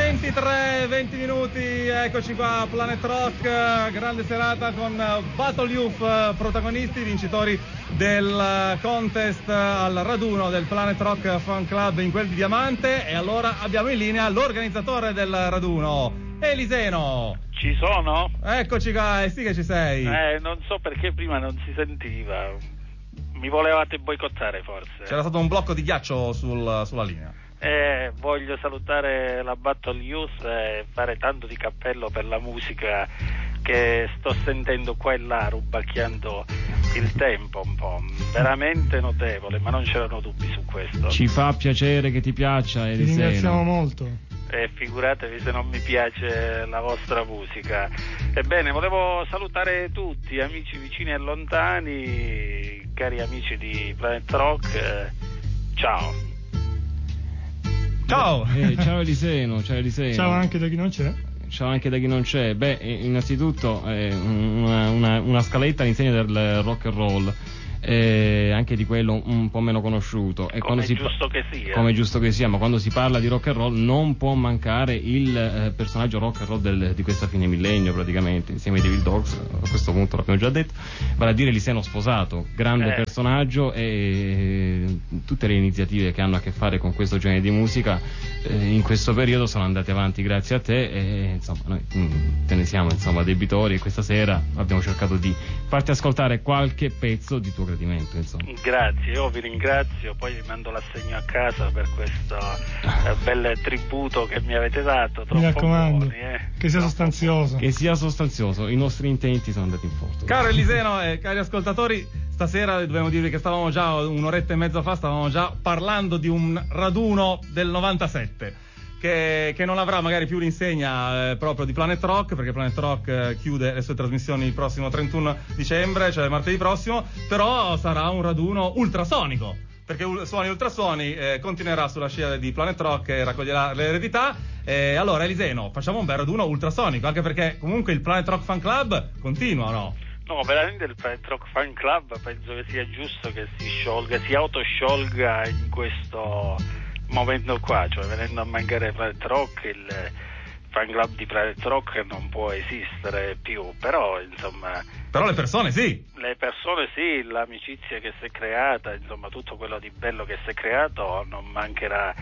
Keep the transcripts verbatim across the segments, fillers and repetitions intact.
ventitré venti minuti, eccoci qua, Planet Rock, grande serata con Battle Youth, protagonisti, vincitori del contest al raduno del Planet Rock Fan Club in quel di Diamante. E allora abbiamo in linea l'organizzatore del raduno, Eliseno. Ci sono? Eccoci qua, sì che ci sei. Eh, non so perché prima non si sentiva. Mi volevate boicottare forse. C'era stato un blocco di ghiaccio sul, sulla linea. Eh, voglio salutare la Battle Youth e fare tanto di cappello per la musica che sto sentendo qua e là, rubacchiando il tempo un po'. Veramente notevole, ma non c'erano dubbi su questo. Ci fa piacere che ti piaccia, Eliseo. Ti ringraziamo molto. E eh, figuratevi se non mi piace la vostra musica. Ebbene, volevo salutare tutti, amici vicini e lontani, cari amici di Planet Rock. Eh, ciao. Ciao. Eh, ciao Eliseo, ciao Eliseo. Ciao anche da chi non c'è. Ciao anche da chi non c'è. Beh, innanzitutto eh, una, una, una scaletta all'insegna del rock and roll. Eh, anche di quello un po' meno conosciuto, e come quando si giusto pa- che sia come giusto che sia, ma quando si parla di rock and roll non può mancare il eh, personaggio rock and roll del, di questa fine millennio, praticamente insieme ai Devil Dogs. A questo punto l'abbiamo già detto, vale a dire Eliseo Sposato, grande eh. personaggio, e tutte le iniziative che hanno a che fare con questo genere di musica eh, in questo periodo sono andate avanti grazie a te, e insomma noi mh, te ne siamo insomma debitori, e questa sera abbiamo cercato di farti ascoltare qualche pezzo di tuo gradimento, insomma. Grazie, io vi ringrazio, poi vi mando l'assegno a casa per questo eh, bel tributo che mi avete dato. Troppo mi raccomando, buoni, eh. che sia sostanzioso. Che sia sostanzioso, i nostri intenti sono andati in porto. Caro Eliseo e cari ascoltatori, stasera dobbiamo dirvi che stavamo già un'oretta e mezza fa, stavamo già parlando di un raduno del novantasette. Che, che non avrà magari più l'insegna eh, proprio di Planet Rock, perché Planet Rock eh, chiude le sue trasmissioni il prossimo trentuno dicembre, cioè martedì prossimo, però sarà un raduno ultrasonico, perché u- Suoni Ultrasuoni eh, continuerà sulla scia di Planet Rock e raccoglierà l'eredità. E allora Eliseo, facciamo un bel raduno ultrasonico, anche perché comunque il Planet Rock Fan Club continua, no? No, veramente il Planet Rock Fan Club penso che sia giusto che si sciolga, si autosciolga in questo momento qua, cioè venendo a mancare Planet Rock, il fan club di Planet Rock non può esistere più, però insomma però le persone sì le persone sì, l'amicizia che si è creata, insomma tutto quello di bello che si è creato non mancherà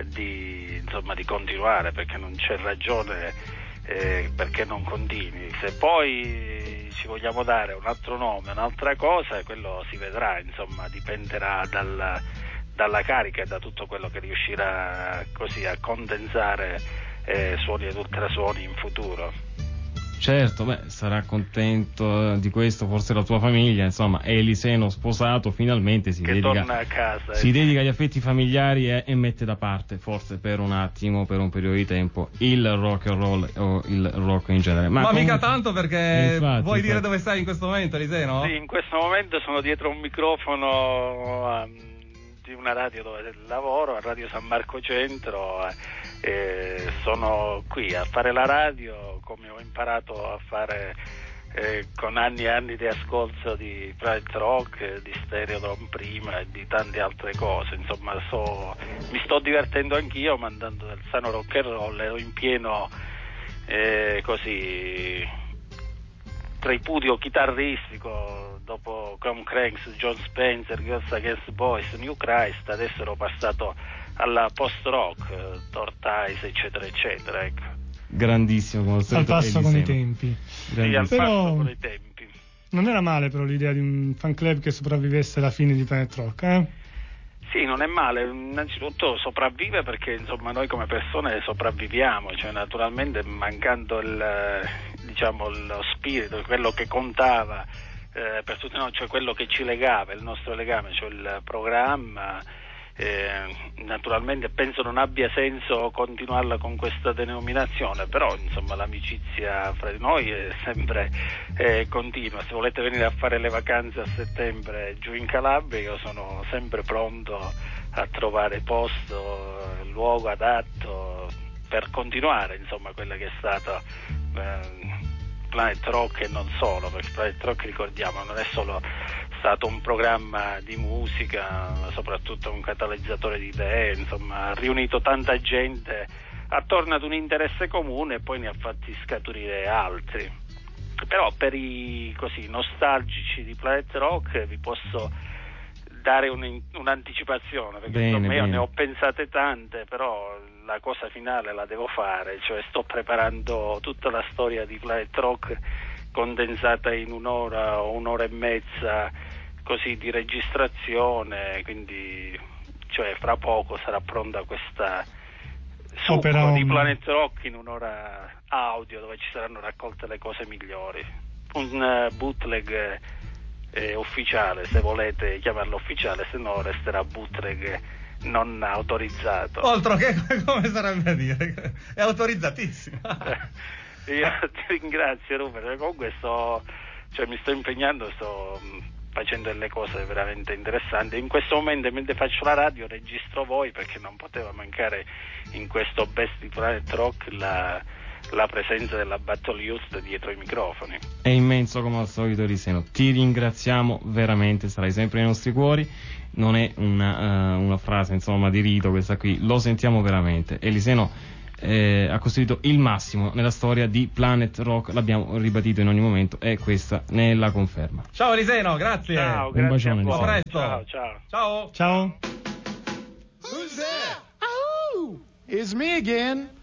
di insomma di continuare, perché non c'è ragione eh, perché non continui. Se poi ci vogliamo dare un altro nome, un'altra cosa, quello si vedrà, insomma dipenderà dal dalla carica e da tutto quello che riuscirà così a condensare eh, suoni ed ultrasuoni in futuro. Certo, beh, sarà contento di questo forse la tua famiglia, insomma. Eliseo Sposato finalmente si che dedica torna a casa, si eh. dedica agli affetti familiari e, e mette da parte, forse per un attimo, per un periodo di tempo, il rock and roll o il rock in genere. Ma, ma comunque, mica tanto, perché infatti, vuoi infatti. dire dove stai in questo momento, Eliseo? Sì, in questo momento sono dietro un microfono um, di una radio dove lavoro, a Radio San Marco Centro, eh, sono qui a fare la radio come ho imparato a fare eh, con anni e anni di ascolto di Planet Rock, di Stereodrome prima e di tante altre cose. Insomma, so, mi sto divertendo anch'io mandando del sano rock and roll, ero in pieno eh, così tripudio chitarristico dopo Tom Cranks, John Spencer, Girls Against the Boys, New Christ. Adesso ero passato alla post-rock, Tortoise, eccetera eccetera, ecco. Grandissimo, come al passo con i tempi. Sì, al Però passo con i tempi. non era male però l'idea di un fan club che sopravvivesse alla fine di Planet Rock, eh? Sì, non è male, innanzitutto sopravvive perché insomma noi come persone sopravviviamo, cioè naturalmente mancando il, diciamo, lo spirito, quello che contava eh, per tutti noi, cioè quello che ci legava, il nostro legame, cioè il programma, eh, naturalmente penso non abbia senso continuarla con questa denominazione, però insomma l'amicizia fra di noi è sempre eh, continua. Se volete venire a fare le vacanze a settembre giù in Calabria, io sono sempre pronto a trovare posto, luogo adatto per continuare insomma quella che è stata eh, Planet Rock e non solo, perché Planet Rock, ricordiamo, non è solo stato un programma di musica, ma soprattutto un catalizzatore di idee, insomma ha riunito tanta gente attorno ad un interesse comune e poi ne ha fatti scaturire altri. Però per i così nostalgici di Planet Rock vi posso dare un, un'anticipazione, perché bene, insomma io bene. ne ho pensate tante, però la cosa finale la devo fare, cioè sto preparando tutta la storia di Planet Rock condensata in un'ora o un'ora e mezza così di registrazione, quindi cioè fra poco sarà pronta questa succo Opera di un- Planet Rock in un'ora audio dove ci saranno raccolte le cose migliori, un uh, bootleg eh, ufficiale, se volete chiamarlo ufficiale, se no resterà bootleg non autorizzato. Oltre che come sarebbe a dire, è autorizzatissimo. Io ti ringrazio Rupert, comunque sto, cioè, mi sto impegnando, sto mh, facendo delle cose veramente interessanti. In questo momento, mentre faccio la radio, registro voi, perché non poteva mancare in questo Best di Planet Rock la, la presenza della Battle Youth dietro i microfoni. È immenso come al solito Eliseno, ti ringraziamo veramente, sarai sempre nei nostri cuori. Non è una, uh, una frase insomma di rito questa qui, lo sentiamo veramente. Eliseno eh, ha costruito il massimo nella storia di Planet Rock, l'abbiamo ribadito in ogni momento e questa ne è la conferma. Ciao Eliseno, grazie. Ciao, Un grazie bacione, a voi. a presto. Ciao, ciao. Ciao. Ciao. Who's there? Oh, it's me again.